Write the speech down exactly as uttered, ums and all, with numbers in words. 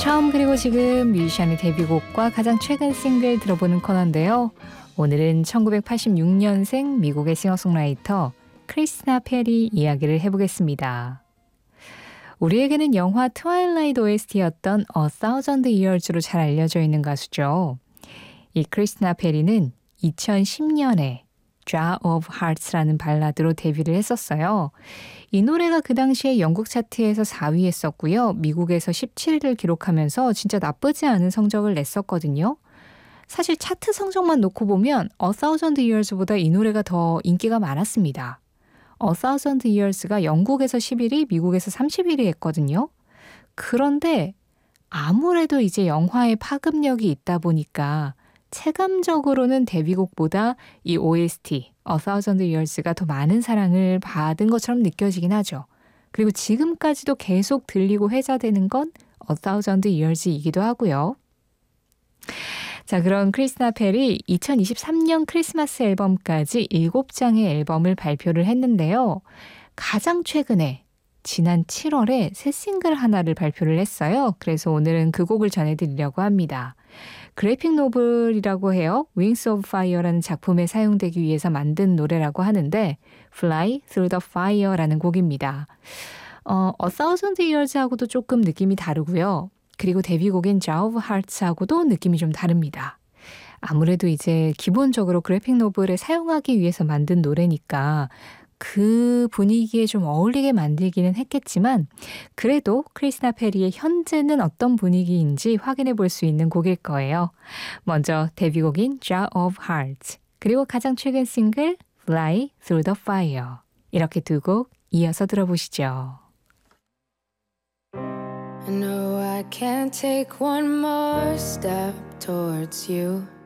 처음 그리고 지금 뮤지션의 데뷔곡과 가장 최근 싱글 들어보는 코너인데요. 오늘은 천구백팔십육 년생 미국의 싱어송라이터 크리스티나 페리 이야기를 해보겠습니다. 우리에게는 영화 트와일라이트 오에스티였던 A Thousand Years로 잘 알려져 있는 가수죠. 이 크리스티나 페리는 이천십 년에 Jar of Hearts라는 발라드로 데뷔를 했었어요. 이 노래가 그 당시에 영국 차트에서 사 위 했었고요. 미국에서 십칠 위를 기록하면서 진짜 나쁘지 않은 성적을 냈었거든요. 사실 차트 성적만 놓고 보면 A Thousand Years보다 이 노래가 더 인기가 많았습니다. A Thousand Years가 영국에서 십일 위, 미국에서 삼십일 위 했거든요. 그런데 아무래도 이제 영화의 파급력이 있다 보니까 체감적으로는 데뷔곡보다 이 오에스티, A Thousand Years가 더 많은 사랑을 받은 것처럼 느껴지긴 하죠. 그리고 지금까지도 계속 들리고 회자되는 건 A Thousand Years이기도 하고요. 자, 그럼 크리스티나 페리 이천이십삼 년 크리스마스 앨범까지 일곱 장의 앨범을 발표를 했는데요. 가장 최근에 지난 칠월에 새 싱글 하나를 발표를 했어요. 그래서 오늘은 그 곡을 전해드리려고 합니다. 그래픽 노블이라고 해요. Wings of Fire라는 작품에 사용되기 위해서 만든 노래라고 하는데 Fly Through the Fire라는 곡입니다. 어, A Thousand Years하고도 조금 느낌이 다르고요. 그리고 데뷔곡인 Jar of Hearts하고도 느낌이 좀 다릅니다. 아무래도 이제 기본적으로 그래픽 노블에 사용하기 위해서 만든 노래니까 그 분위기에 좀 어울리게 만들기는 했겠지만 그래도 크리스티나 페리의 현재는 어떤 분위기인지 확인해 볼 수 있는 곡일 거예요. 먼저 데뷔곡인 Jar of Hearts, 그리고 가장 최근 싱글 Fly Through the Fire, 이렇게 두 곡 이어서 들어보시죠. I know I can't take one more step towards you.